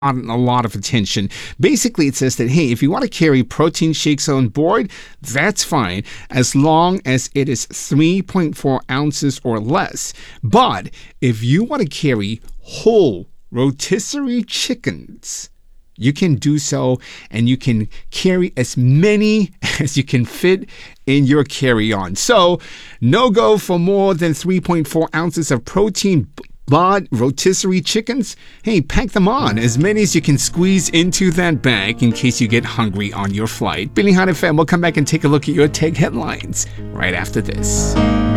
gotten a lot of attention. Basically, it says that, hey, if you want to carry protein shakes on board, that's fine, as long as it is 3.4 ounces or less. But if you want to carry whole rotisserie chickens, you can do so, and you can carry as many as you can fit in your carry-on. So, no go for more than 3.4 ounces of protein. But rotisserie chickens, hey, pack them on, as many as you can squeeze into that bag in case you get hungry on your flight. Billy Han FM will come back and take a look at your tech headlines right after this.